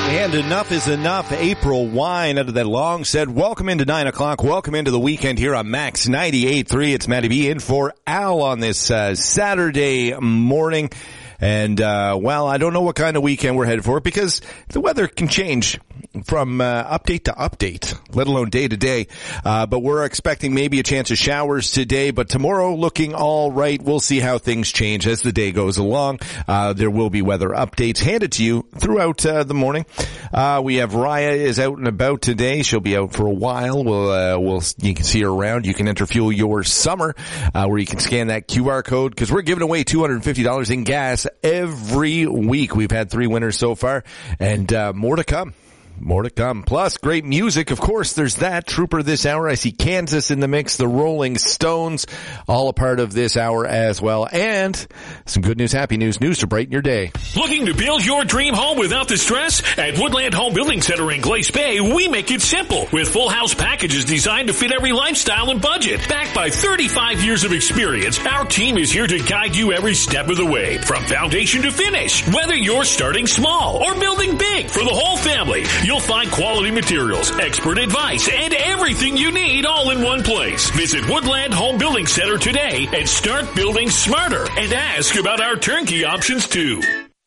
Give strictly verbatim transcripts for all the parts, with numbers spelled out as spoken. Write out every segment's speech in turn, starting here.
And enough is enough. April Wine out of that long said, welcome into nine o'clock. Welcome into the weekend here on Max ninety-eight point three. It's Matty B in for Al on this uh, Saturday morning. And, uh, well, I don't know what kind of weekend we're headed for because the weather can change from uh, update to update, let alone day to day. Uh, but we're expecting maybe a chance of showers today, but tomorrow looking all right. We'll see how things change as the day goes along. Uh, there will be weather updates handed to you throughout uh, the morning. Uh, we have Raya is out and about today. She'll be out for a while. We'll, uh, we'll, you can see her around. You can enter Fuel Your Summer, uh, where you can scan that Q R code because we're giving away two hundred fifty dollars in gas every week. We've had three winners so far and, uh, more to come. More to come. Plus, great music. Of course, there's that. Trooper this hour. I see Kansas in the mix. The Rolling Stones, all a part of this hour as well. And some good news, happy news, news to brighten your day. Looking to build your dream home without the stress? At Woodland Home Building Center in Glace Bay, we make it simple with full house packages designed to fit every lifestyle and budget. Backed by thirty-five years of experience, our team is here to guide you every step of the way, from foundation to finish. Whether you're starting small or building big for the whole family, you'll find quality materials, expert advice, and everything you need all in one place. Visit Woodland Home Building Center today and start building smarter. And ask about our turnkey options too.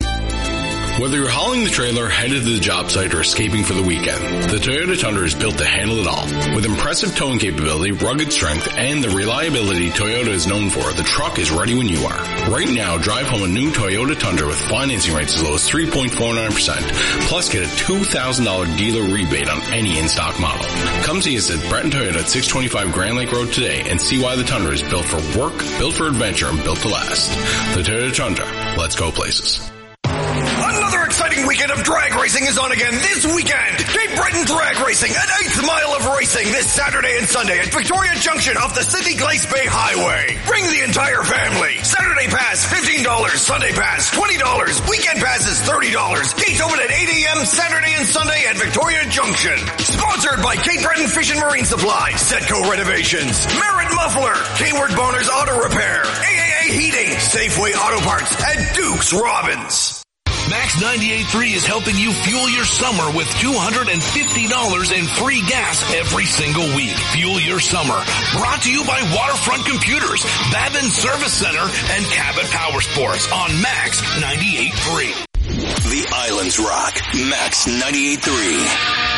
Whether you're hauling the trailer, headed to the job site, or escaping for the weekend, the Toyota Tundra is built to handle it all. With impressive towing capability, rugged strength, and the reliability Toyota is known for, the truck is ready when you are. Right now, drive home a new Toyota Tundra with financing rates as low as three point four nine percent, plus get a two thousand dollars dealer rebate on any in-stock model. Come see us at Breton Toyota at six twenty-five Grand Lake Road today and see why the Tundra is built for work, built for adventure, and built to last. The Toyota Tundra. Let's go places. Another exciting weekend of drag racing is on again this weekend. Cape Breton Drag Racing, an eighth mile of racing this Saturday and Sunday at Victoria Junction off the Sydney Glace Bay Highway. Bring the entire family. Saturday pass fifteen dollars, Sunday pass twenty dollars, weekend pass is thirty dollars. Gates open at eight a.m. Saturday and Sunday at Victoria Junction. Sponsored by Cape Breton Fish and Marine Supply, Setco Renovations, Merritt Muffler, Kingward Boners Auto Repair, A A A Heating, Safeway Auto Parts, and Dukes Robbins. Max ninety-eight point three is helping you fuel your summer with two hundred fifty dollars in free gas every single week. Fuel your summer. Brought to you by Waterfront Computers, Babin Service Center, and Cabot Power Sports on Max ninety-eight point three. The Islands Rock, Max ninety-eight point three.